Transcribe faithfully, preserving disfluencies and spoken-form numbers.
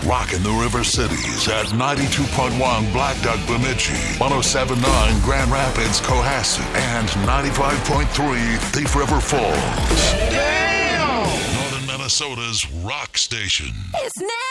rocking the River Cities at ninety-two point one Black Duck Bemidji, one oh seven point nine Grand Rapids Cohasset, and ninety-five point three Thief River Falls. Damn! Northern Minnesota's rock station. It's now.